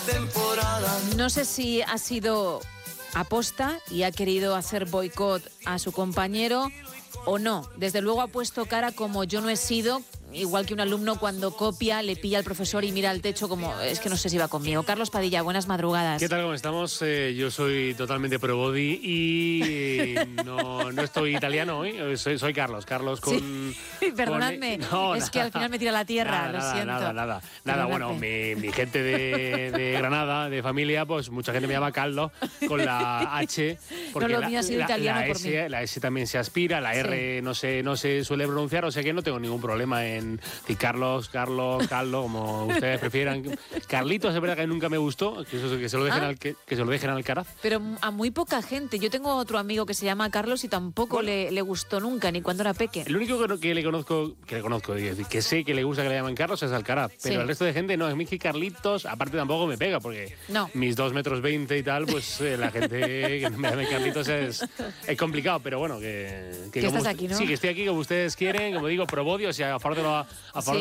No sé si ha sido aposta y ha querido hacer boicot a su compañero o no. Desde luego ha puesto cara como yo no he sido, igual que un alumno cuando copia, le pilla al profesor y mira al techo como es que no sé si va conmigo. Carlos Padilla, buenas madrugadas. ¿Qué tal? ¿Cómo estamos? Yo soy totalmente pro body y no estoy italiano hoy. Soy Carlos con... Sí, perdonadme, que al final me tira a la tierra, lo siento. Nada, bueno, mi gente de Granada, de familia, pues mucha gente me llama Carlos con la H. Porque no, lo mío ha sido italiano por mí. La S también se aspira, la R no se suele pronunciar, o sea que no tengo ningún problema en decir Carlos, como ustedes prefieran. Carlitos, es verdad que nunca me gustó, que se lo dejen al Alcaraz. Pero a muy poca gente. Yo tengo otro amigo que se llama Carlos y tampoco le gustó nunca, ni cuando era pequeño. El único que le conozco, que sé que le gusta que le llaman Carlos es Alcaraz, pero el resto de gente no, es que Carlitos, aparte tampoco me pega, porque mis 2,20 metros y tal, pues la gente que me llame Carlitos es complicado, pero bueno, que estás aquí, ¿no? Sí, que estoy aquí como ustedes quieren, como digo, pro bodio, o sea, a favor de